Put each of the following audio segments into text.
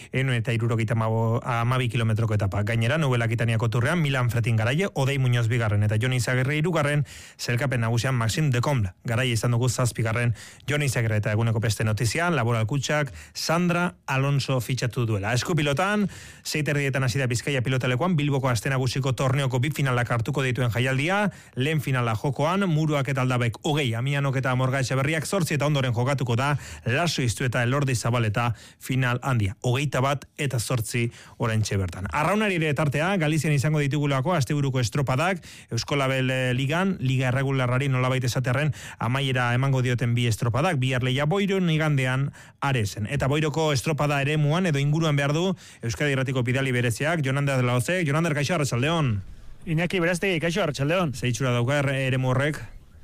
eta 72 kilometroko etapa. Gainera, Nubel Akitaniako turrean, Milan Fretin garaie, Odei Muñoz bigarren, eta Jon Izagirre hirugarren, zelkapen nagusian Maxim de Comble. Garaie izan dugu zazpigarren Jon Izagirre, eta eguneko beste notizian, Laboral Kutxak, Sandra Alonso fitxatu duela. Eskupilotan, 7:30 hasi da Bizkaia pilotalekuan, Bilboko aste nagusiko torneoko bi finalak hartuko dituen jaialdia, lehen finala jokoan, Muruak eta Aldabek 20, Amianok eta Morga Etxeberriak 8 eta ondoren jokatuko da, Laso Iztu eta Elordi Zabaleta final handia. 21 eta 8 oraintxe bertan. Arraunari ere tartea, Galizian izango ditugulako asteburuko estropadak, Euskolabel Ligan, Liga Erregularrari nolabait esaterren amaiera emango dioten bi estropadak, bihar Leia Boiron igandean Aresen. Eta Boiroko estropada eremuan edo inguruan behar du Euskadi Irratiko bidali bereziak, Jonander Laozek, Jonander, kaixo, arratsaldeon. Iñaki Beraztegi, kaixo, arratsaldeon. Zeitzura dauka eremu horrek?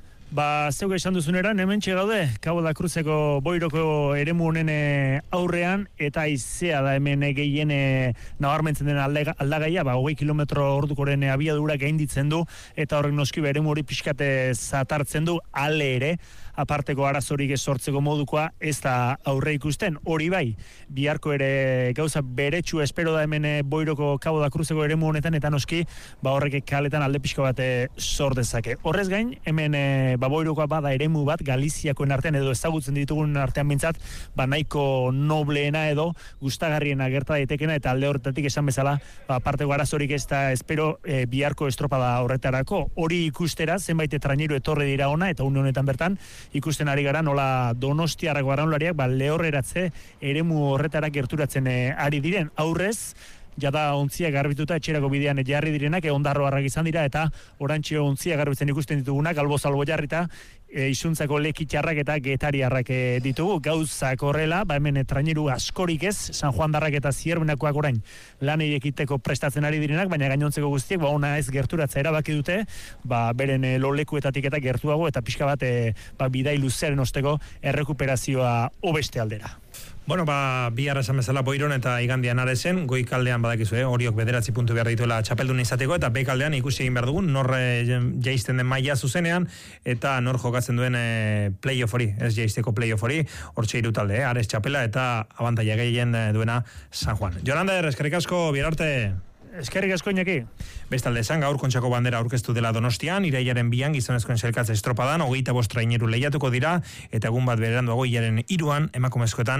Zeuk esan duzuneran, hementxe gaude, Cabo da Cruzeko Boiroko eremu honen aurrean, eta izea da hemen gehien nabarmentzen den aldagaia, 20 kilometro ordukoren abiadura gainditzen du, eta horrek noski eremu hori pixkate zatartzen du, ale ere, aparteko arazorik sortzeko modukoa ez da aurre ikusten, hori bai, biharko ere gauza beretsu espero da hemen Boiroko Cabo da Cruzeko eremu honetan, eta noski, horrek kaletan alde pixka bat sor dezake. Horrez gain, hemen Boirokoa bada eremu bat, Galiziakoen artean edo ezagutzen ditugun artean bintzat, nahiko nobleena edo gustagarriena gerta daitekena, eta alde horretatik esan bezala, aparteko arazorik ez da espero biharko estropada horretarako. Hori ikustera, zenbait traineru etorre dira ona, eta une honetan bertan, ikusten ari gara nola Donostiarrako arraunlariak lehorreratze eremu horretara gerturatzen ari diren. Aurrez, jada ontziak garbituta etxerako bidean jarri direnak, ondarroarrak izan dira, eta orantxe ontziak garbitzen ikusten ditugunak, albo-salbo jarrita, isuntzako lekitxarrak eta getariarrak ditugu. Gauzak horrela, hemen traineru askorik ez, San Juan darrak eta Zierbenakoak orain lanei ekiteko prestatzen ari direnak, baina gainontzeko guztiek, ona ez gerturatza erabaki dute, beren lolekuetatik eta gertuago, eta pixka bat bidai luzeren osteko errekuperazioa hobeste aldera. Bueno, bihar esan bezala Boiron eta igandian Aresen, goikaldean badakizu, horiok 9 puntu behar dituela txapeldun izateko, eta behikaldean ikusi egin behar dugun, nor jaisten den maila zuzenean, eta nor jokatzen duen playoff hori, ez jaisteko playoff hori, hortxe hiru talde, Ares txapela eta abantaia gehien duena San Juan. Jonander, eskerrik asko, bihar arte. Eskerrik asko, Iñaki. Bestalde esan, gaur Kontxako bandera aurkeztu dela Donostian, irailaren 2 gizonezkoen sailkatze estropadan, 25 traineru lehiatuko dira, eta egun bat beranduago hilaren 3 emakumezkoetan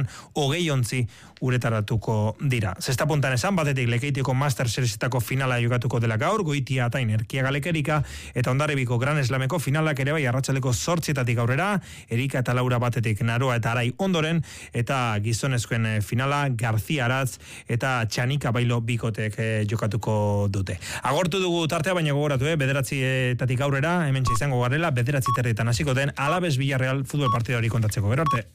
20 uretaratuko dira. Zesta puntan esan, batetik Lekeitioko Master Seriesetako finala jokatuko dela gaur, Goitia Atain Erkiaga Lekerika, eta Hondarribiko Gran Slameko finalak ere bai arratsaldeko 8 aurrera, Erika eta Laura batetik Naroa eta Arai ondoren, eta gizonezkoen finala Garzia Aratz eta Txanika Bailo bikotek jokatuko dute. Agortu dugu tartea, baina gogoratu, 9 aurrera, hementxe izango garela, 9:30 hasiko den Alabes Villarreal futbol partida hori kontatzeko. Gero arte.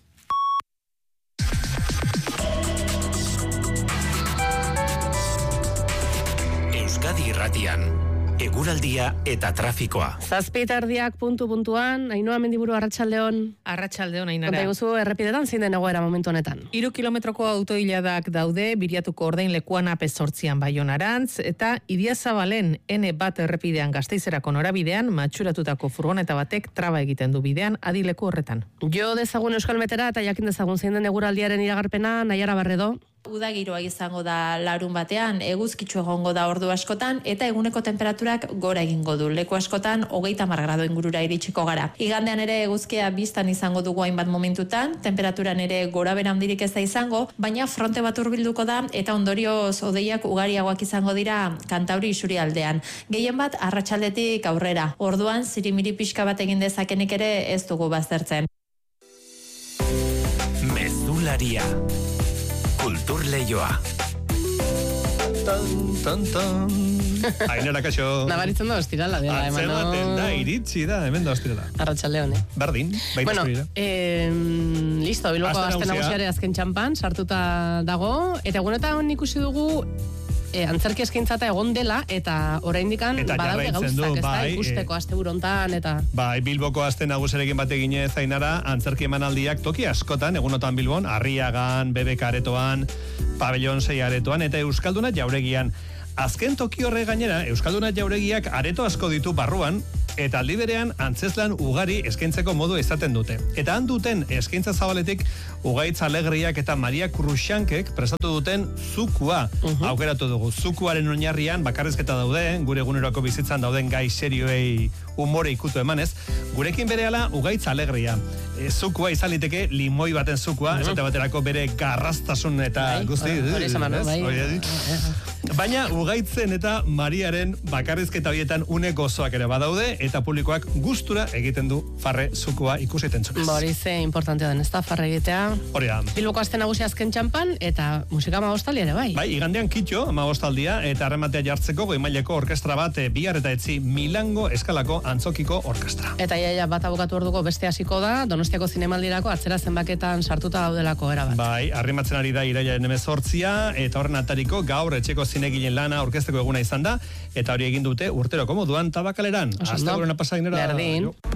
Euskadi Irratian, eguraldia eta trafikoa. 7:00 puntuan, Ainhoa Mendiburu, arratsaldeon. Arratsaldeon, Ainara. Konta iguzu errepidetan zein den egoera momentu honetan. 3 kilometroko autoiladak daude, Biriatuko ordain lekuan AP8an Baionarantz, eta Idiazabalen N1 errepidean Gasteizerako norabidean, matxuratutako furgoneta batek traba egiten du bidean, adileku horretan. Jo dezagun Euskal Metera eta jakin dezagun zein den eguraldiaren iragarpena, Naiara Barredo. Uda giroa izango da larun batean, eguzkitsu egongo da ordu askotan, eta eguneko temperaturak gora egingo du. Leku askotan, 30 gradu ingurura iritsiko gara. Igandean ere eguzkia biztan izango dugu hainbat momentutan, temperaturan ere gora bera handirik ez da izango, baina fronte bat hurbilduko da, eta ondorioz hodeiak ugariagoak izango dira Kantauri isurialdean. Gehien bat, arratsaldetik aurrera. Orduan, zirimiri pixka bat egin dezakenik ere ez dugu baztertzen. Mezularia. Kultur Leioa. Ainara, kaixo. Nabaritzen da ostirala dela, Atzematen da, iritsi da, hemen da ostirala. Arratsaldeon, Berdin, baita bueno, listo, Bilboko aste nagusiare azken txampan, sartuta dago, eta egunetan ikusi dugu antzerki eskaintzata egon dela, eta oraindikan badaude gauzak, ez da, ikusteko asteburu hontan, eta... Bilboko aste nagusiarekin bat eginez, Ainara, antzerki emanaldiak toki askotan, egunotan Bilbon, Arriagan, BBK aretoan, Pabellon 6 aretoan, eta Euskalduna Jauregian. Azken toki horre gainera, Euskalduna Jauregiak areto asko ditu barruan, eta aldi berean antzezlan ugari eskaintzeko modu izaten dute. Eta han duten eskaintza zabaletik Ugaitz Alegriak eta Maria Kruxankek prestatu duten zukua aukeratu dugu. Zukuaren oinarrian bakarrizketa daude, gure eguneroko bizitzan dauden gai serioei umore ikutu emanez, gurekin berehala Ugaitz Alegria. Zukua izan liteke limoi baten zukua, esate baterako bere garrastasun eta guzti. Baina Ugaitzen eta Mariaren bakarrizketa horietan une gozoak ere badaude, eta publikoak gustura egiten du farre zukua ikusiten zunez. Hori ze importantea den, ez da farre egitea. Hori da. Bilboko aste nagusia azken txampan, eta musika amabostaldia ere bai. Bai, igandean kitxo amabostaldia, eta arrematea jartzeko goimaileko orkestra bat bihar eta etzi Milango eskalako antzokiko orkestra. Eta iaia bat abokatu orduko beste hasiko da, Donostiako zinemaldirako atzera zenbaketan sartuta daudelako erabat. Bai, arrimatzen ari da irailaren 18, eta horren atariko gaur etxeko zinegileen lana orkesteko eguna izan da, eta hori egin dute urteroko moduan Tabakaleran. Asteburuna pasainera. Berdin.